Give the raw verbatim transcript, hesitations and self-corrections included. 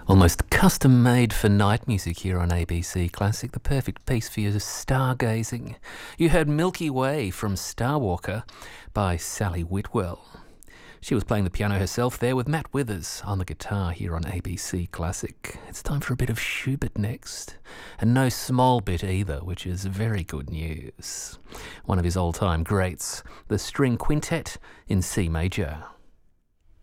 Almost custom-made for night music here on A B C Classic, the perfect piece for your stargazing. You heard Milky Way from Starwalker by Sally Whitwell. She was playing the piano herself there with Matt Withers on the guitar here on A B C Classic. It's time for a bit of Schubert next, and no small bit either, which is very good news. One of his all-time greats, the String Quintet in C major.